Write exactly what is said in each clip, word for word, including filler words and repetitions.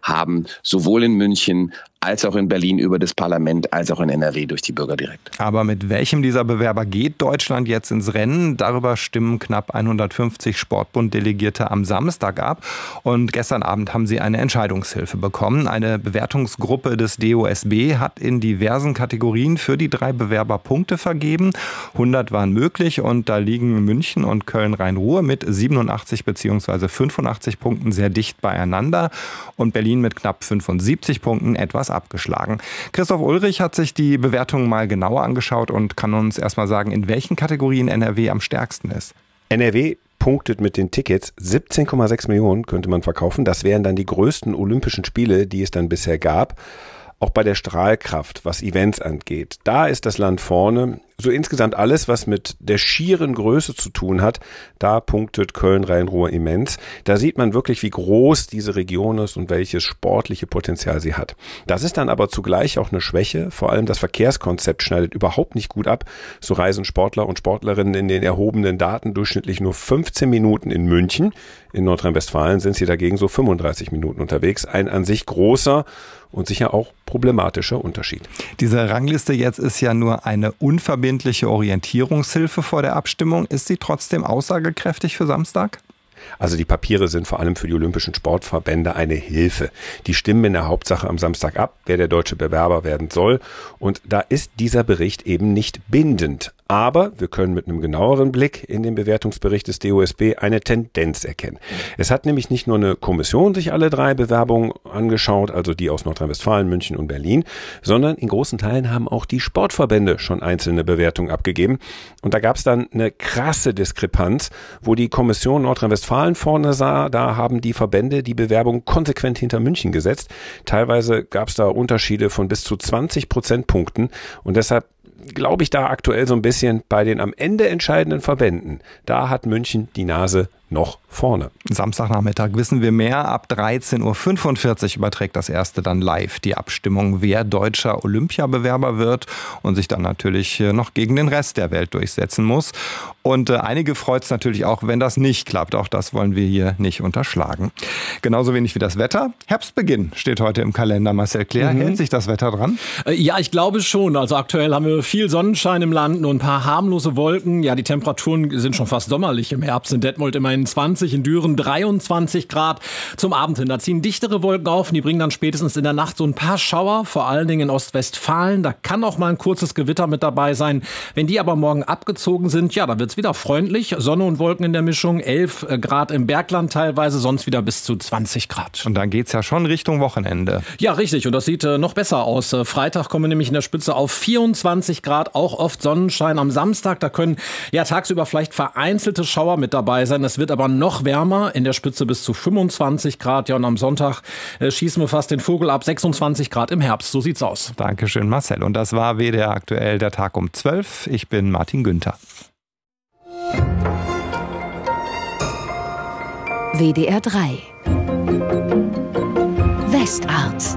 haben sowohl in München als auch in Berlin über das Parlament, als auch in N R W durch die Bürger direkt. Aber mit welchem dieser Bewerber geht Deutschland jetzt ins Rennen? Darüber stimmen knapp hundertfünfzig Sportbund-Delegierte am Samstag ab. Und gestern Abend haben sie eine Entscheidungshilfe bekommen. Eine Bewertungsgruppe des D O S B hat in diversen Kategorien für die drei Bewerber Punkte vergeben. hundert waren möglich und da liegen München und Köln-Rhein-Ruhr mit siebenundachtzig bzw. fünfundachtzig Punkten sehr dicht beieinander und Berlin mit knapp fünfundsiebzig Punkten etwas abgeschlagen. Christoph Ulrich hat sich die Bewertungen mal genauer angeschaut und kann uns erstmal sagen, in welchen Kategorien N R W am stärksten ist. N R W punktet mit den Tickets. siebzehn Komma sechs Millionen könnte man verkaufen. Das wären dann die größten Olympischen Spiele, die es dann bisher gab. Auch bei der Strahlkraft, was Events angeht, da ist das Land vorne. So insgesamt alles, was mit der schieren Größe zu tun hat, da punktet Köln-Rhein-Ruhr immens. Da sieht man wirklich, wie groß diese Region ist und welches sportliche Potenzial sie hat. Das ist dann aber zugleich auch eine Schwäche. Vor allem das Verkehrskonzept schneidet überhaupt nicht gut ab. So reisen Sportler und Sportlerinnen in den erhobenen Daten durchschnittlich nur fünfzehn Minuten in München. In Nordrhein-Westfalen sind sie dagegen so fünfunddreißig Minuten unterwegs. Ein an sich großer und sicher auch problematischer Unterschied. Diese Rangliste jetzt ist ja nur eine unverbindliche Orientierungshilfe vor der Abstimmung. Ist sie trotzdem aussagekräftig für Samstag? Also die Papiere sind vor allem für die Olympischen Sportverbände eine Hilfe. Die stimmen in der Hauptsache am Samstag ab, wer der deutsche Bewerber werden soll. Und da ist dieser Bericht eben nicht bindend. Aber wir können mit einem genaueren Blick in den Bewertungsbericht des D O S B eine Tendenz erkennen. Es hat nämlich nicht nur eine Kommission sich alle drei Bewerbungen angeschaut, also die aus Nordrhein-Westfalen, München und Berlin, sondern in großen Teilen haben auch die Sportverbände schon einzelne Bewertungen abgegeben. Und da gab es dann eine krasse Diskrepanz, wo die Kommission Nordrhein-Westfalen vorne sah, da haben die Verbände die Bewerbung konsequent hinter München gesetzt. Teilweise gab es da Unterschiede von bis zu zwanzig Prozentpunkten und deshalb glaube ich da aktuell so ein bisschen bei den am Ende entscheidenden Verbänden. Da hat München die Nase noch vorne. Samstagnachmittag wissen wir mehr. Ab dreizehn Uhr fünfundvierzig überträgt das erste dann live die Abstimmung, wer deutscher Olympiabewerber wird und sich dann natürlich noch gegen den Rest der Welt durchsetzen muss. Und äh, einige freut es natürlich auch, wenn das nicht klappt. Auch das wollen wir hier nicht unterschlagen. Genauso wenig wie das Wetter. Herbstbeginn steht heute im Kalender. Marcel Claire, mhm. hält sich das Wetter dran? Äh, ja, ich glaube schon. Also aktuell haben wir viel Sonnenschein im Land, nur ein paar harmlose Wolken. Ja, die Temperaturen sind schon fast sommerlich im Herbst. In Detmold immerhin zwanzig, in Düren dreiundzwanzig Grad. Zum Abend hin, da ziehen dichtere Wolken auf und die bringen dann spätestens in der Nacht so ein paar Schauer, vor allen Dingen in Ostwestfalen. Da kann auch mal ein kurzes Gewitter mit dabei sein. Wenn die aber morgen abgezogen sind, ja, da wird's wieder freundlich. Sonne und Wolken in der Mischung, elf Grad im Bergland teilweise, sonst wieder bis zu zwanzig Grad. Und dann geht's ja schon Richtung Wochenende. Ja, richtig. Und das sieht äh, noch besser aus. Äh, Freitag kommen wir nämlich in der Spitze auf vierundzwanzig Grad, auch oft Sonnenschein. Am Samstag, da können ja tagsüber vielleicht vereinzelte Schauer mit dabei sein. Es wird aber noch wärmer, in der Spitze bis zu fünfundzwanzig Grad. Ja, und am Sonntag äh, schießen wir fast den Vogel ab, sechsundzwanzig Grad im Herbst. So sieht's aus. Dankeschön, Marcel. Und das war W D R aktuell, der Tag um zwölf. Ich bin Martin Günther. W D R drei Westart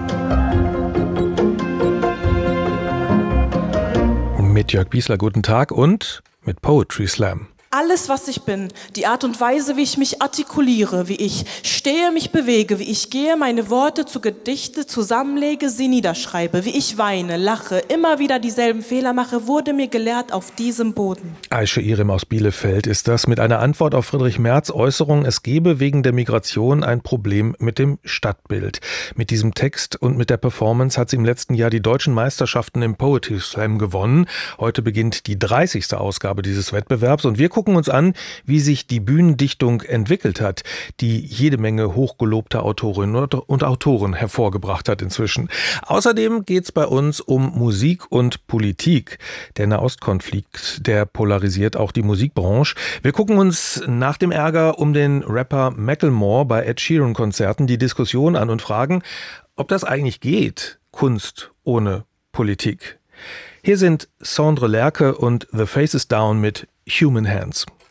Mit Jörg Biesler, guten Tag und mit Poetry Slam. Alles, was ich bin, die Art und Weise, wie ich mich artikuliere, wie ich stehe, mich bewege, wie ich gehe, meine Worte zu Gedichte zusammenlege, sie niederschreibe, wie ich weine, lache, immer wieder dieselben Fehler mache, wurde mir gelehrt auf diesem Boden. Aische Irim aus Bielefeld ist das mit einer Antwort auf Friedrich Merz' Äußerung, es gebe wegen der Migration ein Problem mit dem Stadtbild. Mit diesem Text und mit der Performance hat sie im letzten Jahr die deutschen Meisterschaften im Poetry Slam gewonnen. Heute beginnt die dreißigste Ausgabe dieses Wettbewerbs und wir gucken gucken uns an, wie sich die Bühnendichtung entwickelt hat, die jede Menge hochgelobter Autorinnen und Autoren hervorgebracht hat inzwischen. Außerdem geht es bei uns um Musik und Politik. Der Nahostkonflikt, der polarisiert auch die Musikbranche. Wir gucken uns nach dem Ärger um den Rapper Macklemore bei Ed Sheeran-Konzerten die Diskussion an und fragen, ob das eigentlich geht, Kunst ohne Politik. Hier sind Sondre Lerche und The Faces Down mit Human Hands.